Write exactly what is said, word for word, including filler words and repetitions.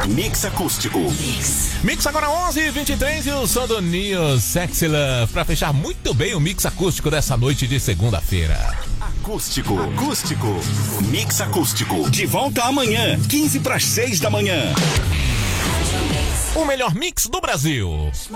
Mix Acústico. Mix. Mix agora onze e vinte e três e o som do Neo Sexy Love pra fechar muito bem o Mix Acústico dessa noite de segunda-feira. Acústico, acústico. Mix Acústico. De volta amanhã, quinze para as seis da manhã. O melhor mix do Brasil.